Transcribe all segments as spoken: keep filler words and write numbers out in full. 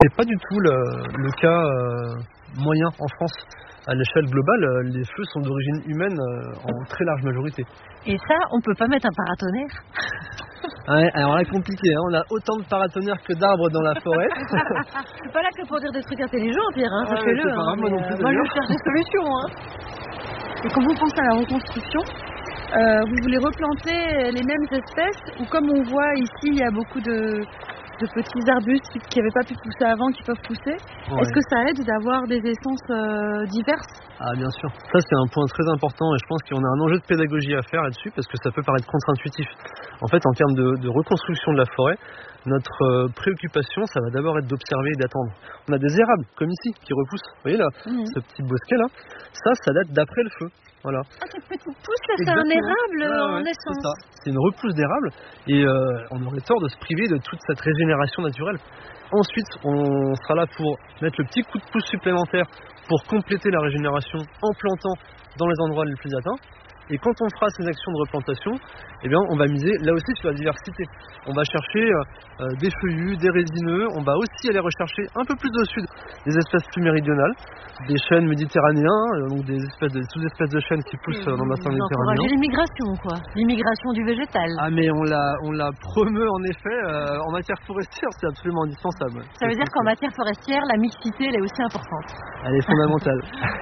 C'est pas du tout le, le cas euh, moyen en France. À l'échelle globale, euh, les feux sont d'origine humaine euh, en très large majorité. Et ça, on peut pas mettre un paratonnerre? Ouais, alors là, compliqué, hein. On a autant de paratonnerres que d'arbres dans la forêt. Je suis pas là que pour dire des trucs intelligents, Pierre, hein, ouais, sachez-le. Hein, hein, moi, non plus, euh, moi, je cherche des solutions. Hein. Et quand vous pensez à la reconstruction, euh, vous voulez replanter les mêmes espèces, ou comme on voit ici, il y a beaucoup de, de petits arbustes qui n'avaient pas pu pousser avant, qui peuvent pousser. Ouais. Est-ce que ça aide d'avoir des essences euh, diverses? Ah bien sûr, ça c'est un point très important et je pense qu'on a un enjeu de pédagogie à faire là-dessus parce que ça peut paraître contre-intuitif. En fait, en termes de, de reconstruction de la forêt, notre euh, préoccupation, ça va d'abord être d'observer et d'attendre. On a des érables, comme ici, qui repoussent. Vous voyez là, mmh. ce petit bosquet là, ça, ça date d'après le feu. Voilà. Ah, cette petite pousse là, c'est un érable ah, en ouais, naissance. C'est ça, c'est une repousse d'érable et euh, on aurait tort de se priver de toute cette régénération naturelle. Ensuite, on sera là pour mettre le petit coup de pouce supplémentaire pour compléter la régénération en plantant dans les endroits les plus atteints. Et quand on fera ces actions de replantation, eh bien, on va miser là aussi sur la diversité. On va chercher euh, des feuillus, des résineux. On va aussi aller rechercher un peu plus au sud des espèces plus méridionales, des chênes méditerranéens, euh, donc des espèces de, sous-espèces de chênes qui poussent euh, dans le bassin méditerranéen. Encourager l'immigration, quoi. L'immigration du végétal. Ah, mais on la, on la promeut en effet euh, en matière forestière, c'est absolument indispensable. Ça veut dire qu'en matière forestière, la mixité, elle est aussi importante. Elle est fondamentale.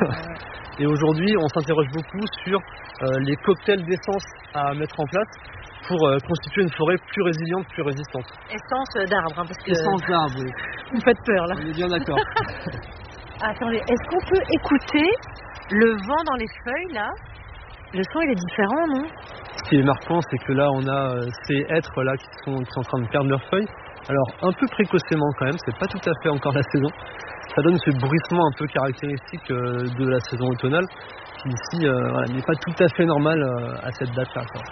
Et aujourd'hui, on s'interroge beaucoup sur euh, les cocktails d'essence à mettre en place pour euh, constituer une forêt plus résiliente, plus résistante. Essence d'arbre, hein, parce que... Essence d'arbre, oui. Vous me faites peur, là. On est bien d'accord. Attendez, est-ce qu'on peut écouter le vent dans les feuilles, là? Le son, il est différent, non? Ce qui est marquant, c'est que là, on a euh, ces hêtres là qui sont, qui sont en train de perdre leurs feuilles. Alors, un peu précocement quand même, c'est pas tout à fait encore la saison. Ça donne ce bruissement un peu caractéristique euh, de la saison automnale, qui ici euh, voilà, n'est pas tout à fait normal euh, à cette date-là. Quoi.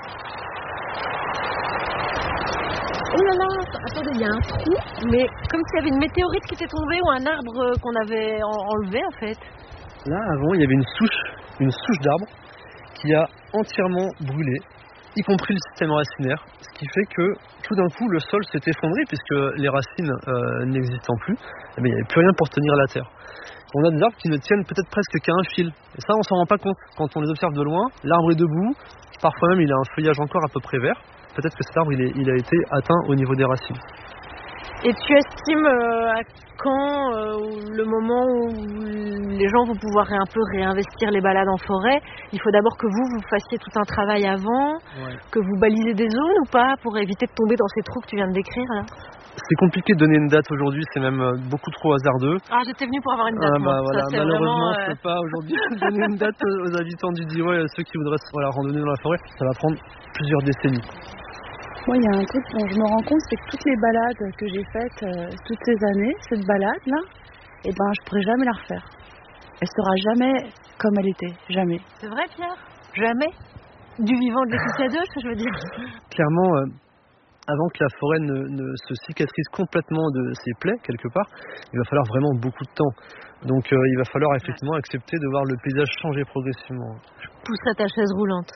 Oh là là, attendez, il y a un trou, mais comme s'il y avait une météorite qui était tombée ou un arbre qu'on avait enlevé en fait. Là, avant, il y avait une souche, une souche d'arbre qui a entièrement brûlé, y compris le système racinaire, ce qui fait que tout d'un coup le sol s'est effondré puisque les racines euh, n'existant plus, eh bien, il n'y avait plus rien pour tenir la terre. On a des arbres qui ne tiennent peut-être presque qu'à un fil, et ça on s'en rend pas compte. Quand on les observe de loin, l'arbre est debout, parfois même il a un feuillage encore à peu près vert, peut-être que cet arbre il, est, il a été atteint au niveau des racines. Et tu estimes euh, à quand euh, le moment où les gens vont pouvoir un peu réinvestir les balades en forêt? Il faut d'abord que vous, vous fassiez tout un travail avant, ouais. que vous balisez des zones ou pas, pour éviter de tomber dans ces trous que tu viens de décrire là? C'est compliqué de donner une date aujourd'hui, c'est même beaucoup trop hasardeux. Ah, j'étais venue pour avoir une date. Ah, bah, moi. voilà. Ça, Malheureusement, vraiment, je ne peux pas aujourd'hui donner une date aux habitants du Diois, ceux qui voudraient se voilà, randonner dans la forêt. Ça va prendre plusieurs décennies. Moi, il y a un truc dont je me rends compte, c'est que toutes les balades que j'ai faites euh, toutes ces années, cette balade-là, eh ben, je pourrais jamais la refaire. Elle sera jamais comme elle était, jamais. C'est vrai, Pierre? Jamais? Du vivant de Laetitia Doche, je veux dire. Clairement, euh, avant que la forêt ne, ne se cicatrise complètement de ses plaies, quelque part, il va falloir vraiment beaucoup de temps. Donc, euh, il va falloir effectivement accepter de voir le paysage changer progressivement. Je pousse à ta chaise roulante.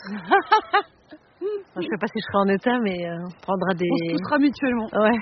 Je ne sais pas si je serai en état, mais euh, on prendra des... On se poussera mutuellement. Ouais.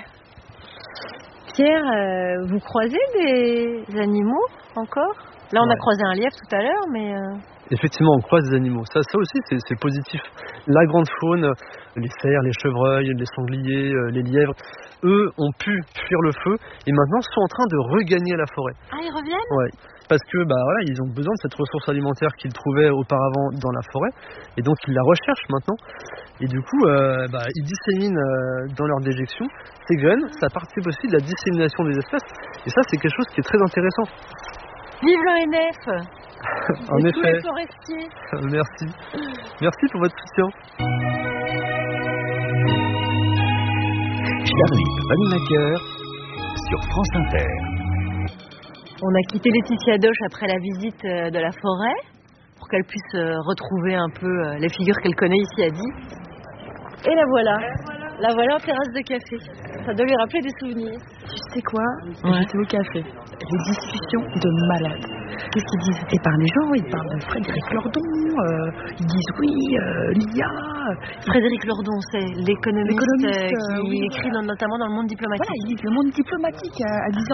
Pierre, euh, vous croisez des animaux encore? Là, on ouais. a croisé un lièvre tout à l'heure, mais... Euh... Effectivement, on croise des animaux. Ça, ça aussi, c'est, c'est positif. La grande faune, les cerfs, les chevreuils, les sangliers, les lièvres, eux ont pu fuir le feu et maintenant sont en train de regagner la forêt. Ah, ils reviennent? Ouais. Parce que bah voilà, ils ont besoin de cette ressource alimentaire qu'ils trouvaient auparavant dans la forêt, et donc ils la recherchent maintenant. Et du coup, euh, bah, ils disséminent euh, dans leur déjection ces graines. Ça participe aussi de la dissémination des espèces, et ça, c'est quelque chose qui est très intéressant. Vive l'O N F! En et effet. Tous les forestiers. Merci. Merci pour votre soutien. Charlie Vanhoenacker sur France Inter. On a quitté Laetitia Doche après la visite de la forêt pour qu'elle puisse retrouver un peu les figures qu'elle connaît ici à Die. Et la voilà. La voilà en terrasse de café. Ça doit lui rappeler des souvenirs. Tu sais quoi? Ouais. J'étais au café. Les discussions de malades. Qu'est-ce qu'ils disent? Et par les gens, ils parlent de Frédéric Lordon. Euh, ils disent oui, euh, l'I A. Frédéric Lordon, c'est l'économiste, l'économiste euh, qui oui, écrit dans, notamment dans Le Monde diplomatique. Voilà, il dit Le Monde diplomatique à dix heures ouais. du matin.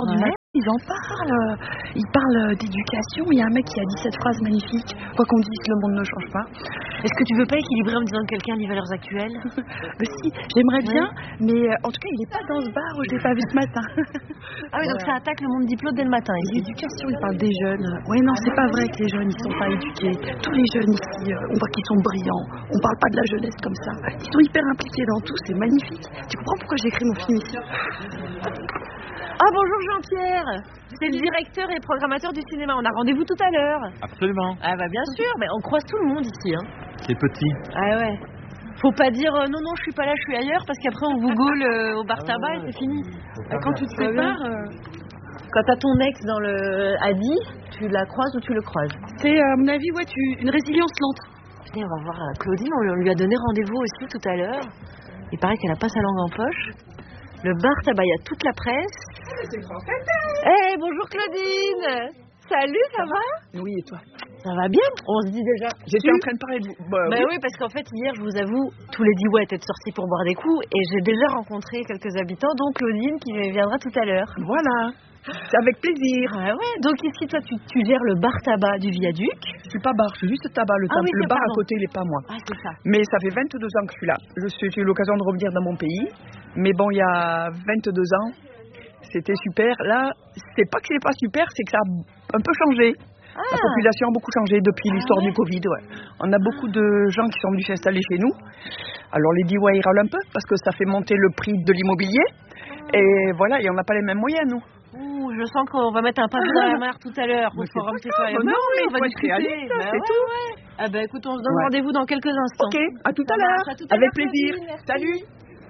Ils en parlent, ils parlent d'éducation. Il y a un mec qui a dit cette phrase magnifique: quoi qu'on dise, le monde ne change pas. Est-ce que tu veux pas équilibrer en me disant que quelqu'un lit Valeurs Actuelles? Mais si, j'aimerais bien, ouais. Mais euh, en tout cas, il n'est pas dans ce bar où je l'ai pas vu ce matin. Ah oui, donc ça attaque le monde diplôme dès le matin ici. L'éducation, ils parlent des jeunes. Oui, non, c'est pas vrai que les jeunes, ils sont pas éduqués. Tous les jeunes ici, euh, on voit qu'ils sont brillants. On parle pas de la jeunesse comme ça. Ils sont hyper impliqués dans tout, c'est magnifique. Tu comprends pourquoi j'ai écrit mon film ici? Ah bonjour Jean-Pierre, c'est le directeur et programmateur du cinéma. On a rendez-vous tout à l'heure. Absolument. Ah bah bien sûr, mais on croise tout le monde ici. Hein. C'est petit. Ah ouais. Faut pas dire euh, non non je suis pas là, je suis ailleurs, parce qu'après on vous gaule euh, au bar tabac et c'est fini. Ah, quand tu te sépares, euh... quand t'as ton ex dans le Adi, tu la croises ou tu le croises? C'est à mon avis ouais, tu... une résilience lente. Putain, on va voir euh, Claudine, on lui a donné rendez-vous aussi tout à l'heure. Il paraît qu'elle a pas sa langue en poche. Le bar tabac, il y a toute la presse. Eh, hey, bonjour Claudine. Salut, ça va? Oui, et toi? Ça va bien? On se dit déjà. J'étais en train de parler de vous. Bah, bah oui. oui, parce qu'en fait, hier, je vous avoue, tous les dix ouais étaient sortis pour boire des coups et j'ai déjà rencontré quelques habitants, dont Claudine qui viendra tout à l'heure. Voilà. C'est avec plaisir. Ah ouais. Donc ici, toi, tu, tu gères le bar tabac du Viaduc. Je suis pas bar, je suis juste tabac. Le, ah tab- oui, le bar pardon. à côté, il est pas moi. Ah, c'est ça. Mais ça fait vingt-deux ans que je suis là. Je suis- J'ai eu l'occasion de revenir dans mon pays. Mais bon, il y a vingt-deux ans, c'était super. Là, c'est pas que c'est pas super, c'est que ça a un peu changé. Ah. La population a beaucoup changé depuis Ah l'histoire ouais. du Covid. Ouais. On a beaucoup de gens qui sont venus s'installer chez nous. Alors les D I Y ils râlent un peu parce que ça fait monter le prix de l'immobilier. Et voilà, et on n'a pas les mêmes moyens, nous. Ouh, je sens qu'on va mettre un pavé dans la mare tout à l'heure au Mais c'est forum pas citoyen. grave, Bah non, oui, mais on va faut être discuter. réaliste, Bah c'est ouais, tout. ouais. Ah bah écoute, on se donne Ouais. rendez-vous dans quelques instants. Ok, à tout à Ça l'heure. marche, à tout à Avec l'heure, plaisir. Claudine, merci. Salut.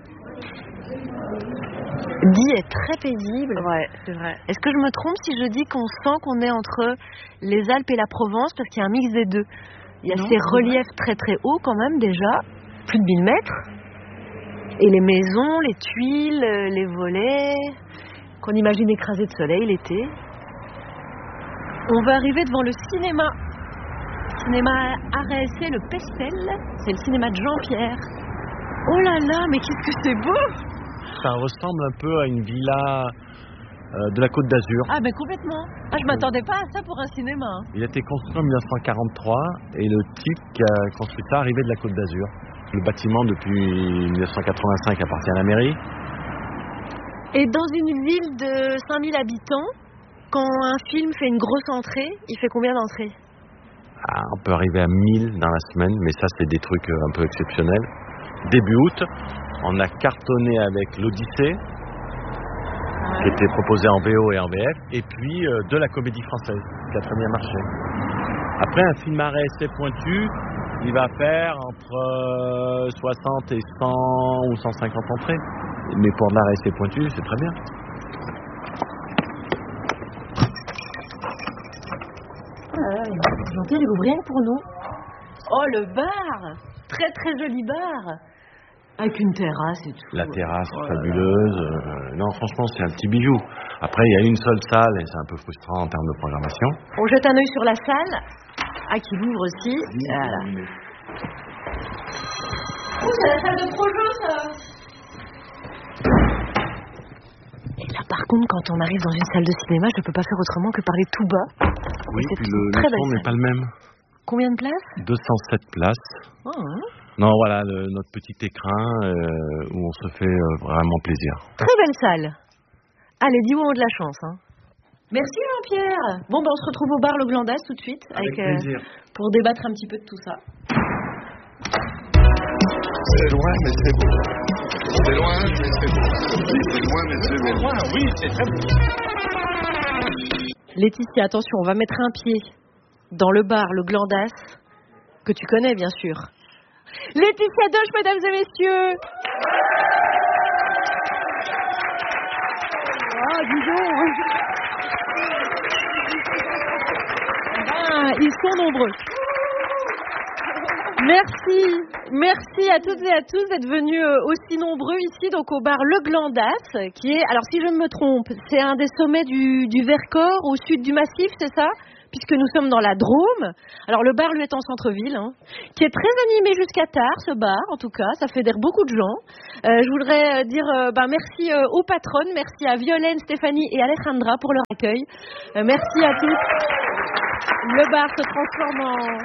Die est très paisible. Ouais, c'est vrai. Est-ce que je me trompe si je dis qu'on sent qu'on est entre les Alpes et la Provence parce qu'il y a un mix des deux? Il y a Non, ces c'est reliefs très très hauts quand même déjà, plus de mille mètres. Et les maisons, les tuiles, euh, les volets, qu'on imagine écrasés de soleil l'été. On va arriver devant le cinéma. Cinéma Arrêté, le Pestel. C'est le cinéma de Jean-Pierre. Oh là là, mais qu'est-ce que c'est beau! Ça ressemble un peu à une villa euh, de la Côte d'Azur. Ah ben complètement. Ah, je m'attendais pas à ça pour un cinéma. Hein. Il a été construit en dix-neuf cent quarante-trois et le type qui a construit ça arrivait de la Côte d'Azur. Le bâtiment depuis dix-neuf cent quatre-vingt-cinq appartient à la mairie. Et dans une ville de cinq mille habitants, quand un film fait une grosse entrée, il fait combien d'entrées? Ah, on peut arriver à mille dans la semaine, mais ça c'est des trucs un peu exceptionnels. Début août, on a cartonné avec l'Odyssée, qui était proposé en V O et en V F, et puis euh, de la comédie française, qui a très bien marché. Après, un film à essai pointu, il va faire entre euh, soixante et cent ou cent cinquante entrées. Mais pour de l'art essai pointu, c'est très bien. Jean-Pierre, il ouvre rien que pour nous. Oh, le bar! Très très joli bar! Avec une terrasse et tout. La terrasse oh fabuleuse. Euh, non, franchement, c'est un petit bijou. Après, il y a une seule salle et c'est un peu frustrant en termes de programmation. On jette un œil sur la salle. Ah, qui l'ouvre aussi. Voilà. Oh, c'est la salle de projo, ça! Et là, par contre, quand on arrive dans une salle de cinéma, je peux pas faire autrement que parler tout bas. Oui, et puis une le, très le belle son n'est salle. pas le même. Combien de places? deux cent sept places. Oh, hein. Non, voilà, le, notre petit écrin euh, où on se fait euh, vraiment plaisir. Très belle salle. Allez, dis où on a de la chance. Hein. Merci Jean-Pierre. Bon, ben on se retrouve au bar Le Glandas tout de suite. Avec, avec plaisir. Euh, pour débattre un petit peu de tout ça. C'est loin, mais c'est beau. C'est loin, mais c'est beau. C'est loin, mais c'est beau. Loin, oui, c'est très beau. Laetitia, attention, on va mettre un pied dans le bar Le Glandas, que tu connais bien sûr. Laetitia Doche, mesdames et messieurs. Ah, dis donc. Ah, ils sont nombreux. Merci, merci à toutes et à tous d'être venus euh, aussi nombreux ici, donc au bar Le Glandas, qui est, alors si je ne me trompe, c'est un des sommets du, du Vercors, au sud du Massif, c'est ça? puisque nous sommes dans la Drôme. Alors le bar lui est en centre-ville, hein, qui est très animé jusqu'à tard, ce bar en tout cas, ça fédère beaucoup de gens. Euh, je voudrais dire euh, bah, merci euh, aux patronnes, merci à Violaine, Stéphanie et Alejandra pour leur accueil. Euh, merci à toutes. Le bar se transforme en...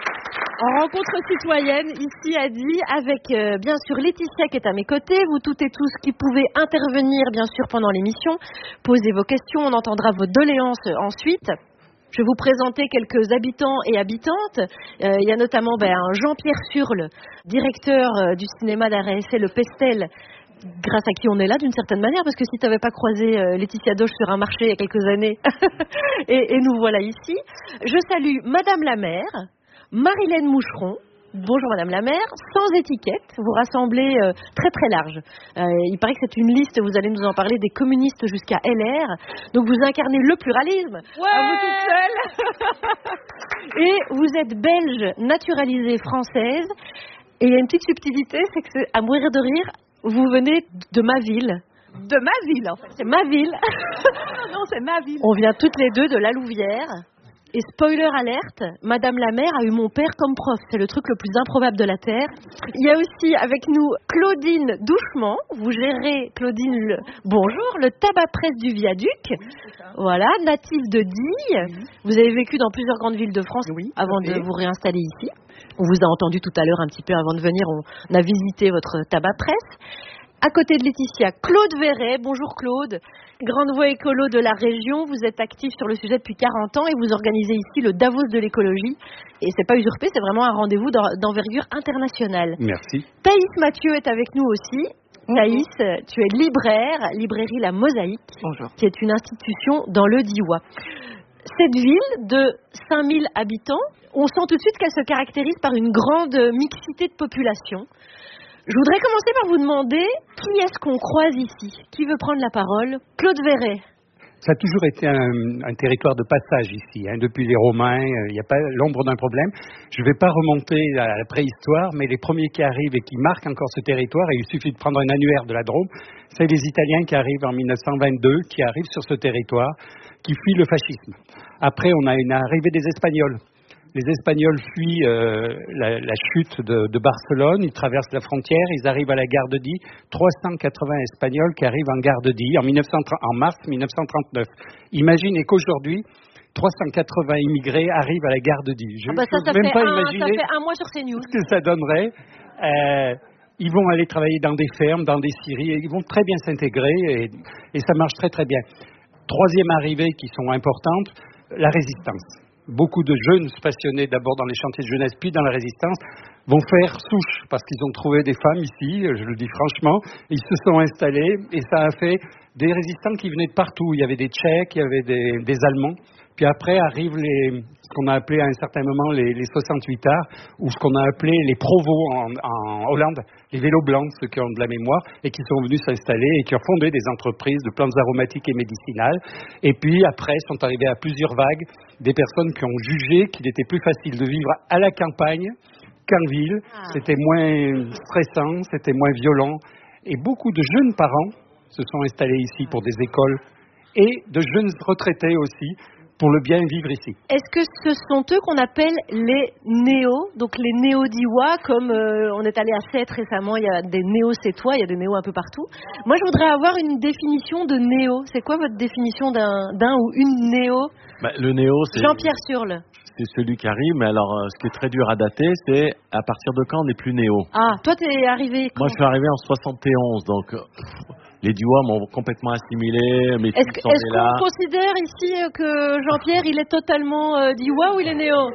En rencontre citoyenne, ici à Die, avec euh, bien sûr Laetitia qui est à mes côtés, vous toutes et tous qui pouvez intervenir bien sûr pendant l'émission, poser vos questions, on entendra vos doléances ensuite. Je vais vous présenter quelques habitants et habitantes. Euh, il y a notamment ben, Jean-Pierre Surle, directeur euh, du cinéma d'Arrêt Essai Le Pestel, grâce à qui on est là d'une certaine manière, parce que si tu n'avais pas croisé euh, Laetitia Doche sur un marché il y a quelques années, et, et nous voilà ici. Je salue Madame la maire, Marilène Moucheron. Bonjour Madame la maire, sans étiquette, vous rassemblez euh, très très large. Euh, il paraît que c'est une liste, vous allez nous en parler, des communistes jusqu'à L R. Donc vous incarnez le pluralisme, ouais à vous toute seule. Et vous êtes belge, naturalisée française. Et il y a une petite subtilité, c'est que c'est, à mourir de rire, vous venez de ma ville. De ma ville en fait. C'est ma ville. non, non, c'est ma ville. On vient toutes les deux de La Louvière. Et spoiler alerte, Madame la maire a eu mon père comme prof. C'est le truc le plus improbable de la Terre. Il y a aussi avec nous Claudine Douchement. Vous gérez, Claudine, le... bonjour, le tabac presse du Viaduc. Oui, voilà, native de Die. Oui. Vous avez vécu dans plusieurs grandes villes de France oui, avant de vous réinstaller ici. On vous a entendu tout à l'heure un petit peu avant de venir. On a visité votre tabac presse. À côté de Laetitia, Claude Verret. Bonjour Claude. Grande voix écolo de la région. Vous êtes actif sur le sujet depuis quarante ans et vous organisez ici le Davos de l'écologie. Et c'est pas usurpé, c'est vraiment un rendez-vous d'envergure internationale. Merci. Thaïs Mathieu est avec nous aussi. Bonjour. Thaïs, tu es libraire, librairie La Mosaïque. Bonjour. Qui est une institution dans le Diois. Cette ville de cinq mille habitants, on sent tout de suite qu'elle se caractérise par une grande mixité de population. Je voudrais commencer par vous demander qui est-ce qu'on croise ici? Qui veut prendre la parole? Claude Verret. Ça a toujours été un, un territoire de passage ici, hein. Depuis les Romains, il n'y a pas l'ombre d'un problème. Je ne vais pas remonter à la préhistoire, mais les premiers qui arrivent et qui marquent encore ce territoire, et il suffit de prendre un annuaire de la Drôme, c'est les Italiens qui arrivent en mille neuf cent vingt-deux, qui arrivent sur ce territoire, qui fuient le fascisme. Après, on a une arrivée des Espagnols. Les Espagnols fuient euh, la, la chute de, de Barcelone, ils traversent la frontière, ils arrivent à la gare de Die. trois cent quatre-vingts Espagnols qui arrivent en gare de Die en, mille neuf cent trente, en mars mille neuf cent trente-neuf. Imaginez qu'aujourd'hui, trois cent quatre-vingts immigrés arrivent à la gare de Die. Je ne ah bah peux même pas un, imaginer ça fait un mois sur CNews. Ce que ça donnerait. Euh, ils vont aller travailler dans des fermes, dans des scieries, et ils vont très bien s'intégrer et, et ça marche très très bien. Troisième arrivée qui sont importantes, la résistance. Beaucoup de jeunes passionnés d'abord dans les chantiers de jeunesse puis dans la résistance vont faire souche parce qu'ils ont trouvé des femmes ici, je le dis franchement, ils se sont installés et ça a fait des résistants qui venaient de partout. Il y avait des Tchèques, il y avait des, des Allemands. Puis après arrivent les, ce qu'on a appelé à un certain moment les, les soixante-huit arts, ou ce qu'on a appelé les provos en, en Hollande, les vélos blancs, ceux qui ont de la mémoire, et qui sont venus s'installer et qui ont fondé des entreprises de plantes aromatiques et médicinales. Et puis après sont arrivés à plusieurs vagues des personnes qui ont jugé qu'il était plus facile de vivre à la campagne qu'en ville. Ah. C'était moins stressant, c'était moins violent. Et beaucoup de jeunes parents se sont installés ici pour des écoles et de jeunes retraités aussi, pour le bien vivre ici. Est-ce que ce sont eux qu'on appelle les néos, donc les néo-diois, comme euh, on est allé à Sète récemment, il y a des néo-sétois, il y a des néos un peu partout. Moi, je voudrais avoir une définition de néo. C'est quoi votre définition d'un, d'un ou une néo? Bah, le néo, c'est... Jean-Pierre Surle. C'est celui qui arrive, mais alors, ce qui est très dur à dater, c'est à partir de quand on n'est plus néo. Ah, toi, t'es arrivé quand? Moi, je suis arrivé en soixante et onze, donc... Les Diois m'ont complètement assimilé, mes Est-ce, que, est-ce qu'on considère ici que Jean-Pierre, il est totalement euh, Diois ou il est néo?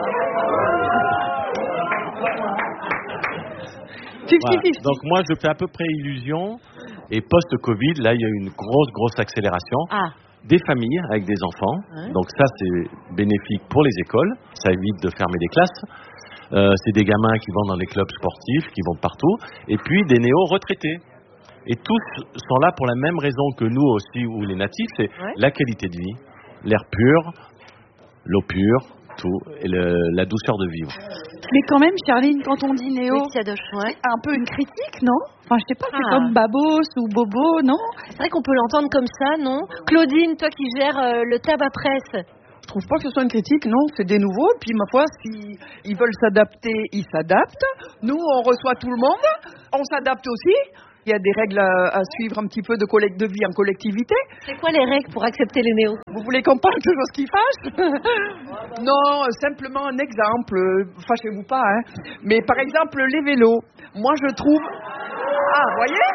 Voilà. Donc moi, je fais à peu près illusion. Et post-Covid, là, il y a eu une grosse, grosse accélération. Ah. Des familles avec des enfants. Ouais. Donc ça, c'est bénéfique pour les écoles. Ça évite de fermer des classes. Euh, c'est des gamins qui vont dans les clubs sportifs, qui vont partout. Et puis des néo-retraités. Et tous sont là pour la même raison que nous aussi, ou les natifs, c'est ouais. la qualité de vie, l'air pur, l'eau pure, tout, et le, la douceur de vivre. Mais quand même, Charline, quand on dit néo, oui, c'est un peu une critique, non? Enfin, je sais pas, c'est ah. comme Babos ou Bobo, non? C'est vrai qu'on peut l'entendre comme ça, non? Claudine, toi qui gères euh, le tabac presse. Je trouve pas que ce soit une critique, non, c'est des nouveaux. Puis ma foi, s'ils ils veulent s'adapter, ils s'adaptent. Nous, on reçoit tout le monde, on s'adapte aussi. Il y a des règles à, à suivre un petit peu de, collect- de vie en collectivité. C'est quoi les règles pour accepter les néos? Vous voulez qu'on parle de choses qui fâchent? Non, simplement un exemple. Fâchez-vous pas, hein. Mais par exemple, les vélos. Moi, je trouve... Ah, vous voyez?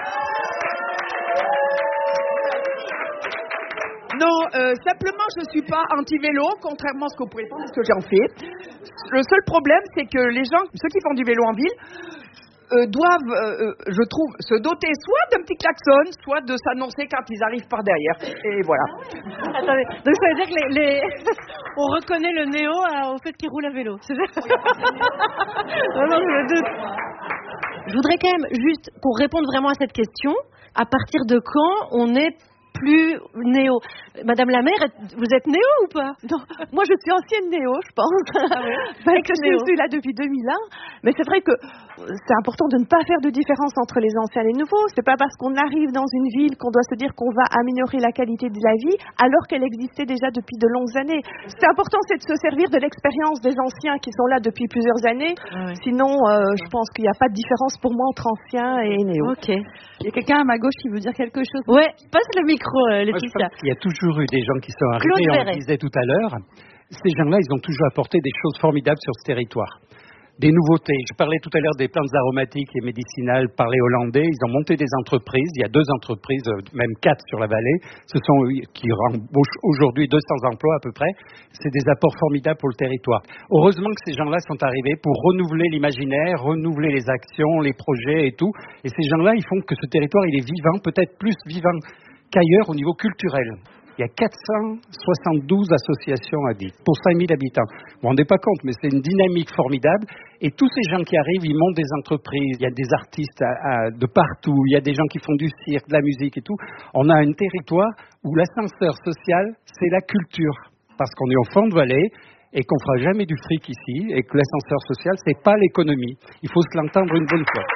Non, euh, simplement, je ne suis pas anti-vélo, contrairement à ce que vous pourriez penser, parce que j'en fais. Le seul problème, c'est que les gens, ceux qui font du vélo en ville, euh, doivent, euh, je trouve, se doter soit d'un petit klaxon, soit de s'annoncer quand ils arrivent par derrière. Et voilà. Attendez, donc ça veut dire que les, les... on reconnaît le néo euh, au fait qu'il roule à vélo, c'est ça? Non, non, je me doute. Je voudrais quand même juste qu'on réponde vraiment à cette question. À partir de quand on est plus néo? Madame la maire, vous êtes néo ou pas? Non, moi je suis ancienne néo, je pense. Ah oui. Parce que je suis là depuis deux mille un. Mais c'est vrai que c'est important de ne pas faire de différence entre les anciens et les nouveaux. C'est pas parce qu'on arrive dans une ville qu'on doit se dire qu'on va améliorer la qualité de la vie alors qu'elle existait déjà depuis de longues années. C'est important, c'est de se servir de l'expérience des anciens qui sont là depuis plusieurs années. Ah oui. Sinon, euh, je pense qu'il n'y a pas de différence pour moi entre anciens et néo. Ok. Il y a quelqu'un à ma gauche qui veut dire quelque chose. Ouais, passe le micro, euh, Laetitia. Il y a toujours eu des gens qui sont arrivés, on le disait tout à l'heure. Ces gens-là, ils ont toujours apporté des choses formidables sur ce territoire. Des nouveautés. Je parlais tout à l'heure des plantes aromatiques et médicinales par les Hollandais. Ils ont monté des entreprises. Il y a deux entreprises, même quatre sur la vallée. Ce sont eux qui embauchent aujourd'hui deux cents emplois à peu près. C'est des apports formidables pour le territoire. Heureusement que ces gens-là sont arrivés pour renouveler l'imaginaire, renouveler les actions, les projets et tout. Et ces gens-là, ils font que ce territoire, il est vivant, peut-être plus vivant qu'ailleurs au niveau culturel. Il y a quatre cent soixante-douze associations à Die pour cinq mille habitants. Vous ne vous rendez pas compte, mais c'est une dynamique formidable. Et tous ces gens qui arrivent, ils montent des entreprises. Il y a des artistes à, à, de partout. Il y a des gens qui font du cirque, de la musique et tout. On a un territoire où l'ascenseur social, c'est la culture. Parce qu'on est au fond de vallée et qu'on ne fera jamais du fric ici. Et que l'ascenseur social, ce n'est pas l'économie. Il faut se l'entendre une bonne fois.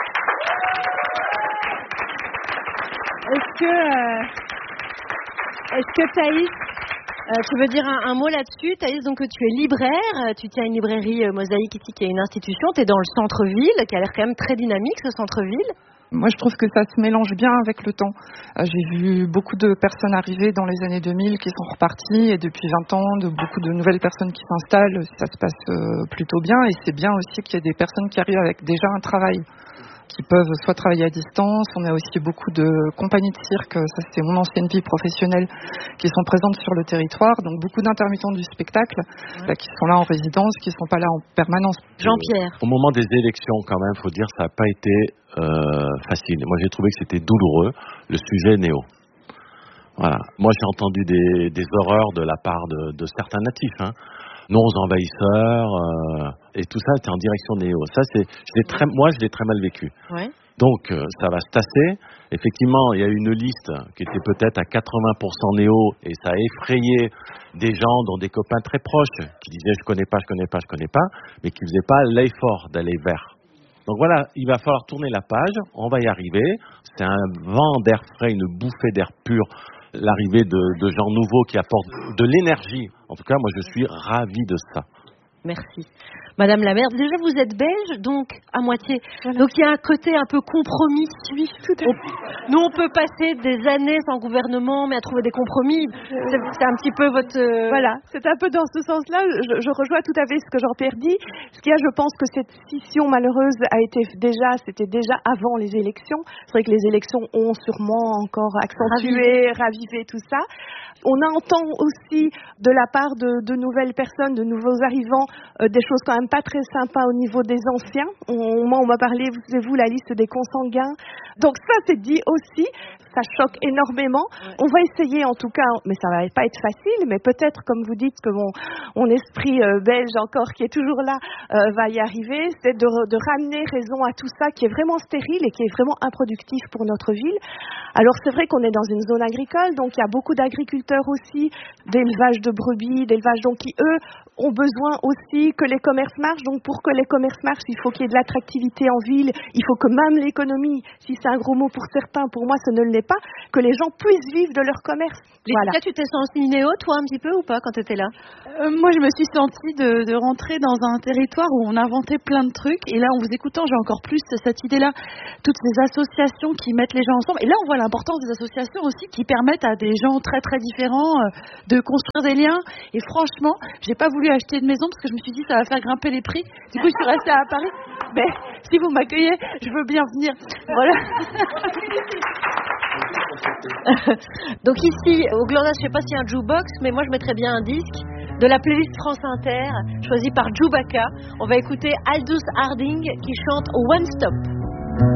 Est-ce que... Euh... Est-ce que Thaïs, euh, tu veux dire un, un mot là-dessus? Thaïs, donc tu es libraire, tu tiens une librairie euh, Mosaïque ici qui est une institution, tu es dans le centre-ville, qui a l'air quand même très dynamique ce centre-ville. Moi je trouve que ça se mélange bien avec le temps. Euh, j'ai vu beaucoup de personnes arriver dans les années deux mille qui sont reparties et depuis vingt ans, de beaucoup de nouvelles personnes qui s'installent, ça se passe euh, plutôt bien et c'est bien aussi qu'il y ait des personnes qui arrivent avec déjà un travail, qui peuvent soit travailler à distance. On a aussi beaucoup de compagnies de cirque, ça c'est mon ancienne vie professionnelle, qui sont présentes sur le territoire, donc beaucoup d'intermittents du spectacle, ouais. là, qui sont là en résidence, qui ne sont pas là en permanence. Jean-Pierre. Au moment des élections, quand même, il faut dire, ça n'a pas été euh, facile. Moi j'ai trouvé que c'était douloureux, le sujet néo. Voilà. Moi j'ai entendu des, des horreurs de la part de, de certains natifs, hein. Non aux envahisseurs, euh, et tout ça était en direction néo. Ça, c'est, je l'ai très, moi, je l'ai très mal vécu. Ouais. Donc, euh, ça va se tasser. Effectivement, il y a une liste qui était peut-être à quatre-vingts pour cent néo, et ça a effrayé des gens, dont des copains très proches, qui disaient je connais pas, je connais pas, je connais pas, mais qui faisaient pas l'effort d'aller vers. Donc voilà, il va falloir tourner la page. On va y arriver. C'est un vent d'air frais, une bouffée d'air pur. L'arrivée de, de gens nouveaux qui apportent de l'énergie. En tout cas, moi, je suis ravi de ça. Merci. Madame la maire, déjà, vous êtes belge, donc à moitié. Voilà. Donc, il y a un côté un peu compromis. Oui, tout à fait. On, nous, on peut passer des années sans gouvernement, mais à trouver des compromis. C'est, c'est un petit peu votre... Euh... Voilà, c'est un peu dans ce sens-là. Je, je rejoins tout à fait ce que Jean-Pierre dit. Ce qu'il y a, je pense que cette scission malheureuse a été déjà, c'était déjà avant les élections. C'est vrai que les élections ont sûrement encore accentué, ravivé, ravivé tout ça. On entend aussi de la part de, de nouvelles personnes, de nouveaux arrivants, euh, des choses quand même pas très sympas au niveau des anciens. On, moi, on m'a parlé, vous savez, vous, la liste des consanguins. Donc ça, c'est dit aussi. Ça choque énormément. Ouais. On va essayer en tout cas, mais ça va pas être facile, mais peut-être, comme vous dites, que mon, mon esprit euh, belge encore, qui est toujours là, euh, va y arriver. C'est de, de ramener raison à tout ça qui est vraiment stérile et qui est vraiment improductif pour notre ville. Alors c'est vrai qu'on est dans une zone agricole, donc il y a beaucoup d'agriculteurs aussi, d'élevage de brebis, d'élevage donc qui, eux, ont besoin aussi que les commerces marchent. Donc pour que les commerces marchent, il faut qu'il y ait de l'attractivité en ville. Il faut que même l'économie, si c'est un gros mot pour certains, pour moi ce ne l'est pas que les gens puissent vivre de leur commerce. Voilà. Là, tu t'es sentie néo, toi, un petit peu, ou pas, quand tu étais là? euh, Moi, je me suis sentie de, de rentrer dans un territoire où on inventait plein de trucs. Et là, en vous écoutant, j'ai encore plus cette idée-là. Toutes ces associations qui mettent les gens ensemble. Et là, on voit l'importance des associations aussi qui permettent à des gens très, très différents euh, de construire des liens. Et franchement, j'ai pas voulu acheter de maison parce que je me suis dit ça va faire grimper les prix. Du coup, je suis restée à Paris. Mais si vous m'accueillez, je veux bien venir. Voilà. Donc ici, au Glandas, je sais pas s'il y a un jukebox, mais moi je mettrais bien un disque de la playlist France Inter, choisi par Chewbacca. On va écouter Aldous Harding qui chante One Stop.